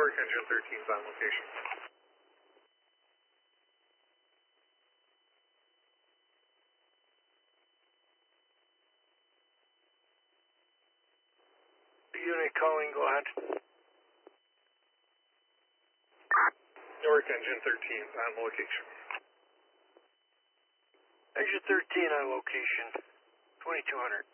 Newark Engine 13 is on location. Unit calling, go ahead. Newark Engine 13 is on location. Engine 13 on location, 2200.